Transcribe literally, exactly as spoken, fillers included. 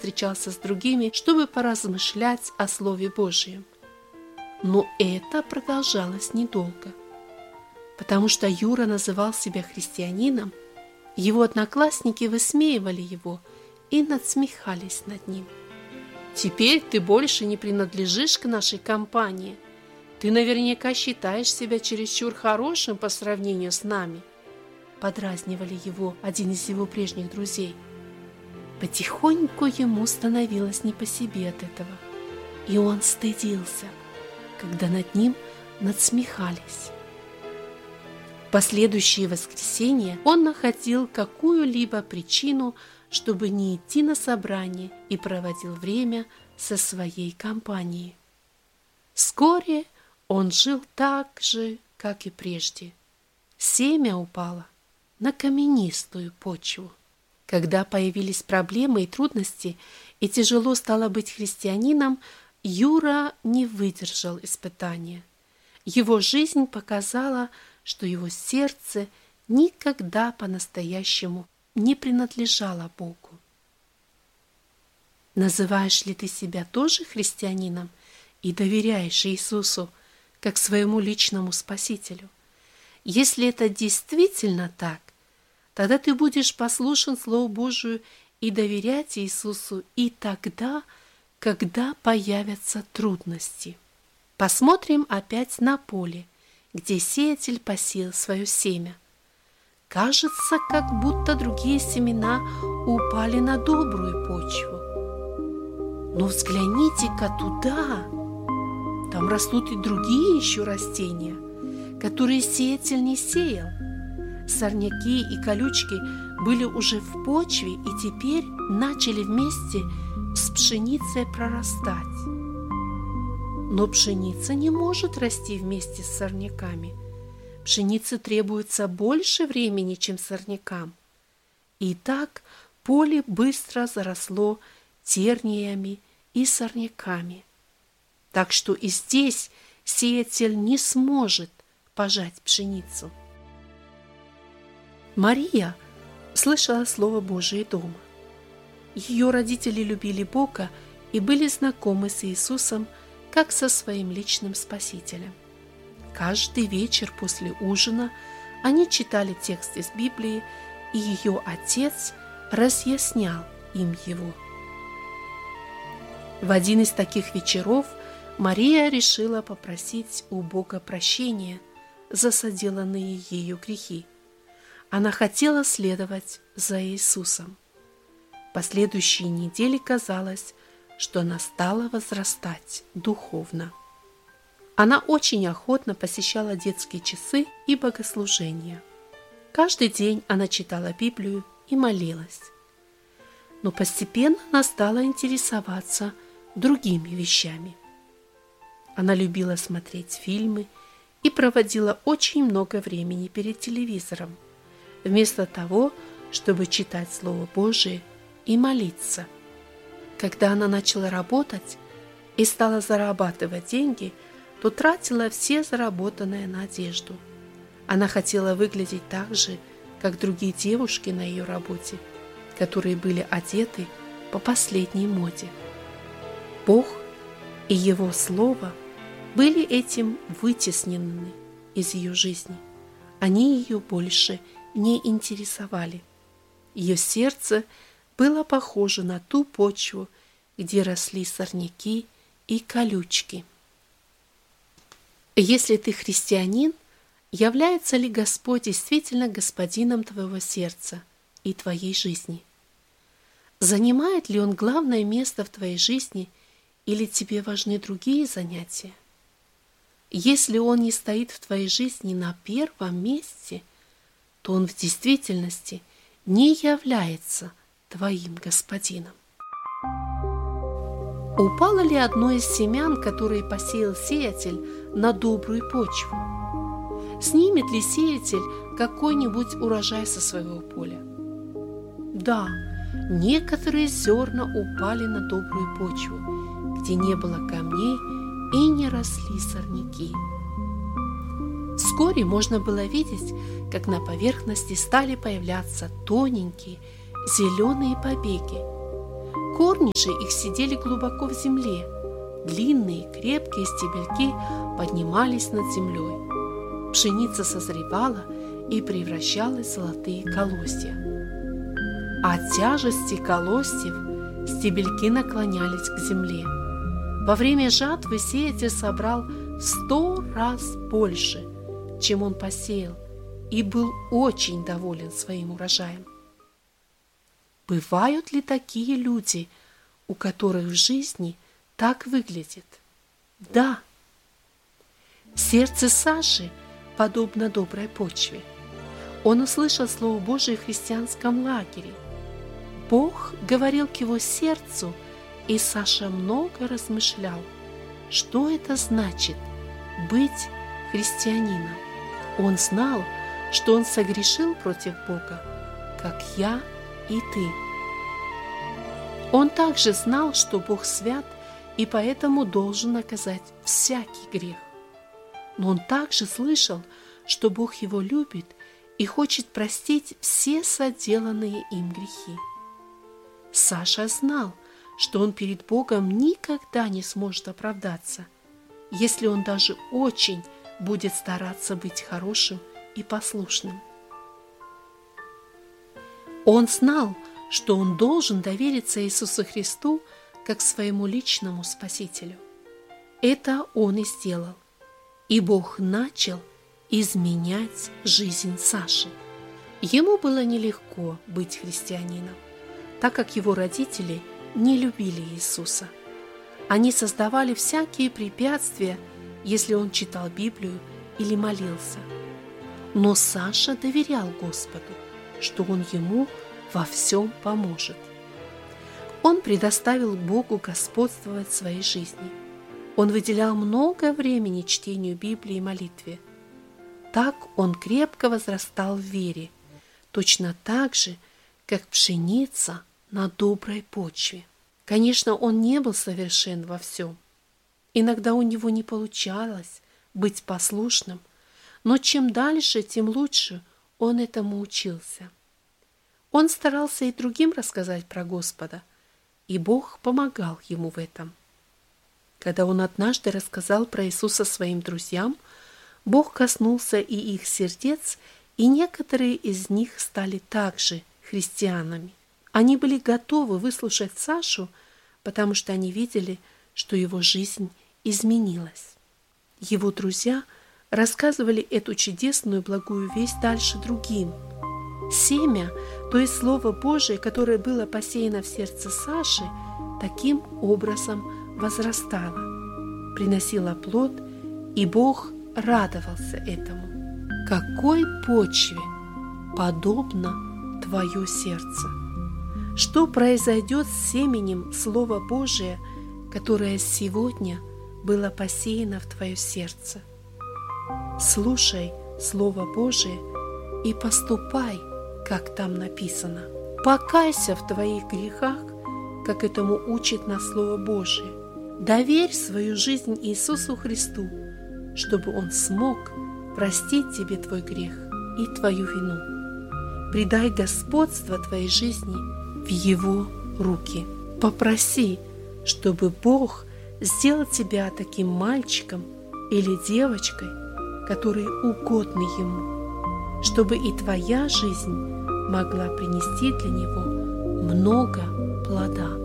встречался с другими, чтобы поразмышлять о Слове Божьем. Но это продолжалось недолго. Потому что Юра называл себя христианином, его одноклассники высмеивали его и надсмехались над ним. «Теперь ты больше не принадлежишь к нашей компании. Ты наверняка считаешь себя чересчур хорошим по сравнению с нами», подразнивали его один из его прежних друзей. Потихоньку ему становилось не по себе от этого, и он стыдился, когда над ним надсмехались. В последующие воскресенья он находил какую-либо причину, чтобы не идти на собрание, и проводил время со своей компанией. Вскоре он жил так же, как и прежде. Семя упало на каменистую почву. Когда появились проблемы и трудности, и тяжело стало быть христианином, Юра не выдержал испытания. Его жизнь показала, что его сердце никогда по-настоящему не принадлежало Богу. Называешь ли ты себя тоже христианином и доверяешь Иисусу как своему личному Спасителю? Если это действительно так, тогда ты будешь послушен Слову Божию и доверять Иисусу и тогда, когда появятся трудности. Посмотрим опять на поле, где сеятель посеял свое семя. Кажется, как будто другие семена упали на добрую почву. Но взгляните-ка туда. Там растут и другие еще растения, которые сеятель не сеял. Сорняки и колючки были уже в почве и теперь начали вместе с пшеницей прорастать. Но пшеница не может расти вместе с сорняками. Пшенице требуется больше времени, чем сорнякам. И так поле быстро заросло терниями и сорняками. Так что и здесь сеятель не сможет пожать пшеницу. Мария слышала Слово Божие дома. Ее родители любили Бога и были знакомы с Иисусом как со своим личным Спасителем. Каждый вечер после ужина они читали текст из Библии, и ее отец разъяснял им его. В один из таких вечеров Мария решила попросить у Бога прощения за соделанные ею грехи. Она хотела следовать за Иисусом. Последующие недели казалось, что она стала возрастать духовно. Она очень охотно посещала детские часы и богослужения. Каждый день она читала Библию и молилась. Но постепенно она стала интересоваться другими вещами. Она любила смотреть фильмы и проводила очень много времени перед телевизором, вместо того, чтобы читать Слово Божие и молиться. Когда она начала работать и стала зарабатывать деньги, то тратила все заработанное на одежду. Она хотела выглядеть так же, как другие девушки на ее работе, которые были одеты по последней моде. Бог и Его Слово были этим вытеснены из ее жизни. Они ее больше не интересовали. Ее сердце было похоже на ту почву, где росли сорняки и колючки. Если ты христианин, является ли Господь действительно господином твоего сердца и твоей жизни? Занимает ли Он главное место в твоей жизни, или тебе важны другие занятия? Если Он не стоит в твоей жизни на первом месте, то Он в действительности не является твоим господином. Упало ли одно из семян, которые посеял сеятель, на добрую почву? Снимет ли сеятель какой-нибудь урожай со своего поля? Да, некоторые зерна упали на добрую почву, где не было камней и не росли сорняки. Вскоре можно было видеть, как на поверхности стали появляться тоненькие зеленые побеги. Корни же их сидели глубоко в земле. Длинные, крепкие стебельки поднимались над землей. Пшеница созревала и превращалась в золотые колосья. От тяжести колосьев стебельки наклонялись к земле. Во время жатвы сеятель собрал в сто раз больше, чем он посеял, и был очень доволен своим урожаем. Бывают ли такие люди, у которых в жизни так выглядит? Да. Сердце Саши подобно доброй почве. Он услышал Слово Божие в христианском лагере. Бог говорил к его сердцу, и Саша много размышлял, что это значит быть христианином. Он знал, что он согрешил против Бога, как я и ты. Он также знал, что Бог свят и поэтому должен наказать всякий грех. Но он также слышал, что Бог его любит и хочет простить все соделанные им грехи. Саша знал, что он перед Богом никогда не сможет оправдаться, если он даже очень будет стараться быть хорошим и послушным. Он знал, что он должен довериться Иисусу Христу как своему личному Спасителю. Это он и сделал, и Бог начал изменять жизнь Саши. Ему было нелегко быть христианином, так как его родители не любили Иисуса. Они создавали всякие препятствия, если он читал Библию или молился. Но Саша доверял Господу, что Он ему во всем поможет. Он предоставил Богу господствовать в своей жизни. Он выделял много времени чтению Библии и молитве. Так он крепко возрастал в вере, точно так же, как пшеница на доброй почве. Конечно, он не был совершен во всем. Иногда у него не получалось быть послушным, но чем дальше, тем лучше он этому учился. Он старался и другим рассказать про Господа, и Бог помогал ему в этом. Когда он однажды рассказал про Иисуса своим друзьям, Бог коснулся и их сердец, и некоторые из них стали также христианами. Они были готовы выслушать Сашу, потому что они видели, что его жизнь изменилась. Его друзья рассказывали эту чудесную благую весть дальше другим. Семя, то есть Слово Божие, которое было посеяно в сердце Саши, таким образом возрастало, приносило плод, и Бог радовался этому. Какой почве подобно твое сердце? Что произойдет с семенем Слова Божия, которое сегодня было посеяно в твое сердце? Слушай Слово Божие и поступай, как там написано. Покайся в твоих грехах, как этому учит нас Слово Божие. Доверь свою жизнь Иисусу Христу, чтобы Он смог простить тебе твой грех и твою вину. Предай господство твоей жизни в Его руки. Попроси, чтобы Бог сделал тебя таким мальчиком или девочкой, которые угодны Ему, чтобы и твоя жизнь могла принести для Него много плода.